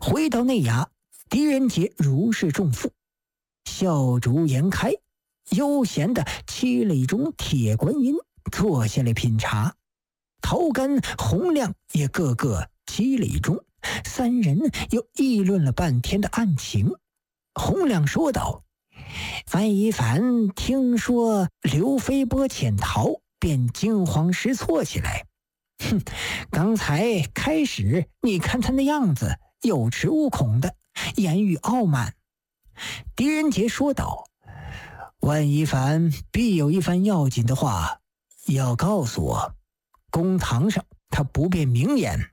回到内衙，狄仁杰如释重负，笑逐颜开，悠闲地沏了一盅铁观音，坐下来品茶。陶干、洪亮也个个沏了一盅，三人又议论了半天的案情。洪亮说道：范一凡听说刘飞波潜逃，便惊慌失措起来。刚才开始你看他那样子，有恃无恐的，言语傲慢。狄仁杰说道：万一凡必有一番要紧的话，要告诉我。公堂上他不便明言，